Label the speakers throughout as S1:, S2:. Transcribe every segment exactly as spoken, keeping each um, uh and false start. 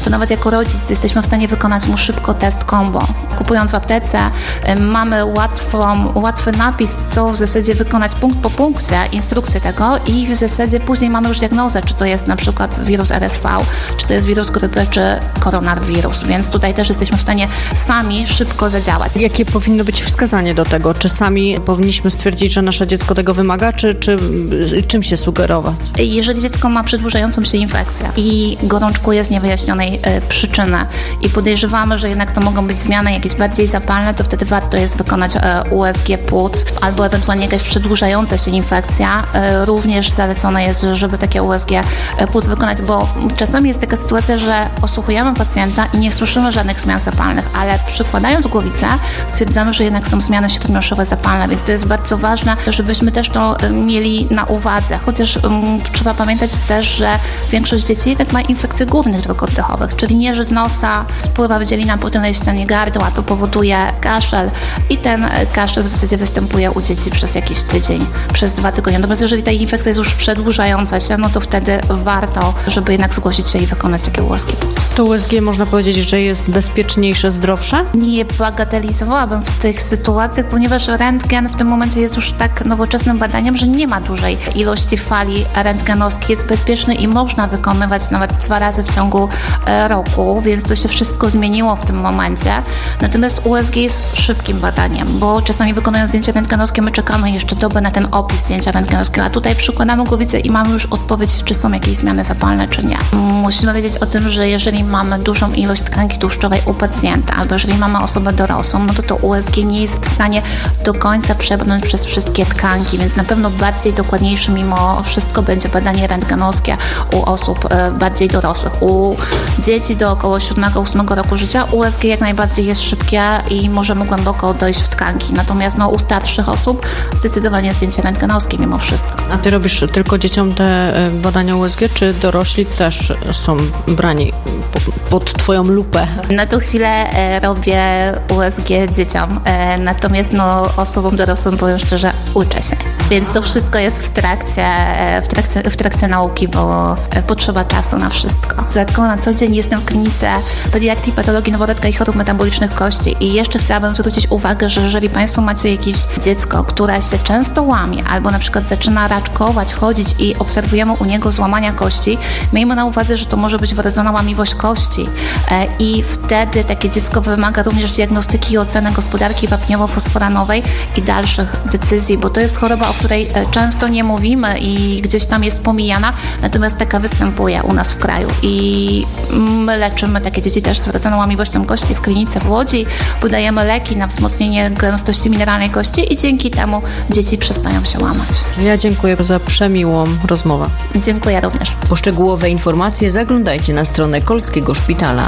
S1: to nawet jako rodzic jesteśmy w stanie wykonać mu szybko test combo. Kupując w aptece mamy łatwą, łatwy napis, co w zasadzie wykonać punkt po punkcie, instrukcję tego i w zasadzie później mamy już diagnozę, czy to jest na przykład wirus R S V, czy to jest wirus grypy, czy koronawirus, więc tutaj też jesteśmy w stanie sami szybko zadziałać.
S2: Jakie powinno być wskazanie do tego? Czy sami powinniśmy stwierdzić, że nasze dziecko tego wymaga, czy, czy czym się sugerować?
S1: Jeżeli dziecko ma przedłużającą się infekcję i gorączkuje z niewyjaśnionej y, przyczyny i podejrzewamy, że jednak to mogą być zmiany jakieś bardziej zapalne, to wtedy warto jest wykonać y, U S G płuc albo ewentualnie jakaś przedłużająca się infekcja. Y, również zalecone jest, żeby takie U S G płuc wykonać, bo czasami jest taka sytuacja, że osłuchujemy pacjenta i nie słyszymy żadnych zmian zapalnych, ale przykładając głowicę stwierdzamy, że jednak są zmiany śródnoszowe zapalne, więc to jest bardzo ważne, żebyśmy też to mieli na uwadze. Chociaż um, trzeba pamiętać też, że większość dzieci jednak ma infekcje górnych dróg oddechowych, czyli nieżyt nosa, spływa wydzielina po tylnej ścianie gardła, to powoduje kaszel i ten kaszel w zasadzie występuje u dzieci przez jakiś tydzień, przez dwa tygodnie. Natomiast jeżeli ta infekcja jest już przedłużająca się, no to wtedy warto, żeby jednak zgłosić się i wykonać takie U S G płuc.
S2: To U S G można powiedzieć, że jest bezpieczniejsze, zdrowsze?
S1: Nie bagatelizowałabym w tych sytuacjach, ponieważ rentgen w tym momencie jest już tak nowoczesnym badaniem, że nie ma dużej ilości fali rentgenowskiej, jest bezpieczny i można wykonywać nawet dwa razy w ciągu roku, więc to się wszystko zmieniło w tym momencie. Natomiast U S G jest szybkim badaniem, bo czasami wykonując zdjęcie rentgenowskie my czekamy jeszcze dobę na ten opis zdjęcia rentgenowskiego, a tutaj przykładamy głowicę i mamy już odpowiedź, czy są jakieś zmiany zapalne, czy nie. Musimy wiedzieć o tym, że jeżeli mamy dużą ilość tkanki tłuszczowej u pacjenta, albo jeżeli mamy osobę dorosłą, no to to U S G nie jest w stanie do końca przebrnąć przez wszystkie tkanki, więc na pewno bardziej dokładniejsze mimo wszystko będzie badanie rentgenowskie u osób e, bardziej dorosłych. U dzieci do około siódmego ósmego roku życia U S G jak najbardziej jest szybkie i możemy głęboko dojść w tkanki. Natomiast no, u starszych osób zdecydowanie zdjęcie rentgenowskie mimo wszystko.
S2: A ty robisz tylko dzieciom te badania U S G, czy dorośli też są brani pod twoją lupę?
S1: Na tą chwilę e, robię U S G dzieciom, e, natomiast no, osobom dorosłym, powiem szczerze, uczę się. Więc to wszystko jest w trakcie, e, w trakcie, w trakcie nauki, bo e, potrzeba czasu na wszystko. Dodatkowo na co dzień jestem w klinice pediatrii, patologii noworodka i chorób metabolicznych kości i jeszcze chciałabym zwrócić uwagę, że jeżeli Państwo macie jakieś dziecko, które się często łamie albo na przykład zaczyna raczkować, chodzić i obserwujemy u niego złamania kości, miejmy na uwadze, że to może być wrodzona łamiwość kości e, i wtedy takie dziecko wymaga również diagnostyki i oceny gospodarki wapniowo-fosforanowej i dalszych decyzji, bo to jest choroba, o której często nie mówimy i gdzieś tam jest pomijana, natomiast taka występuje u nas w kraju i my leczymy takie dzieci też z wrodzoną łamiwością kości w klinice w Łodzi, podajemy leki na wzmocnienie gęstości mineralnej kości i dzięki temu dzieci przestają się łamać.
S2: Ja dziękuję za przemiłą rozmowę.
S1: Dziękuję również.
S3: Po szczegółowe informacje zaglądajcie na stronę Kolskiego Szpitala.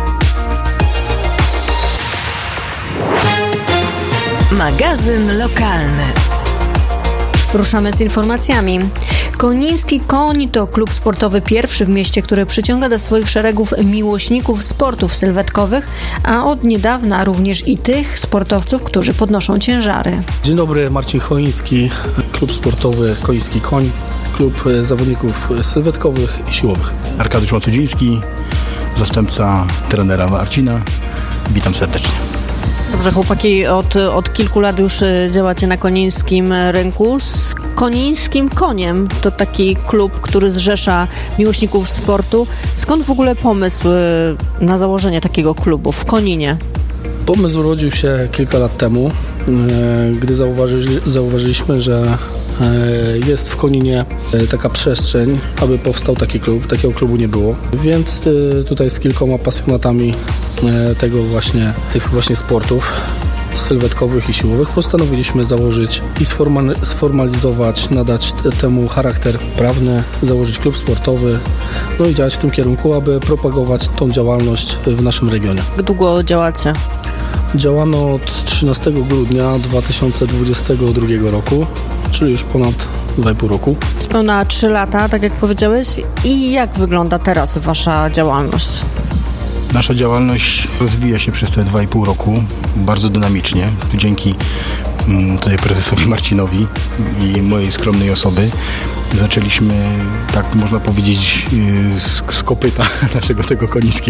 S4: Magazyn lokalny.
S3: Ruszamy z informacjami. Koniński Koń to klub sportowy pierwszy w mieście, który przyciąga do swoich szeregów miłośników sportów sylwetkowych, a od niedawna również i tych sportowców, którzy podnoszą ciężary.
S5: Dzień dobry, Marcin Chojński, klub sportowy Koński Koń, klub zawodników sylwetkowych i siłowych.
S6: Arkadiusz Macudziński, zastępca trenera Marcina. Witam serdecznie.
S2: Dobrze, chłopaki, od, od kilku lat już działacie na konińskim rynku. Z Konińskim Koniem to taki klub, który zrzesza miłośników sportu. Skąd w ogóle pomysł na założenie takiego klubu w Koninie?
S5: Pomysł urodził się kilka lat temu, gdy zauważy, zauważyliśmy, że jest w Koninie taka przestrzeń, aby powstał taki klub. Takiego klubu nie było, więc tutaj z kilkoma pasjonatami tego właśnie, tych właśnie sportów sylwetkowych i siłowych postanowiliśmy założyć i sformalizować, nadać temu charakter prawny, założyć klub sportowy, no i działać w tym kierunku, aby propagować tą działalność w naszym regionie.
S2: Jak długo działacie?
S5: Działamy od trzynastego grudnia dwa tysiące dwudziestego drugiego roku, czyli już ponad dwa i pół roku.
S2: Spełna trzy lata, tak jak powiedziałeś. I jak wygląda teraz wasza działalność?
S6: Nasza działalność rozwija się przez te dwa i pół roku bardzo dynamicznie. Dzięki tutaj prezesowi Marcinowi i mojej skromnej osoby zaczęliśmy, tak można powiedzieć, z, z kopyta naszego tego konińskiego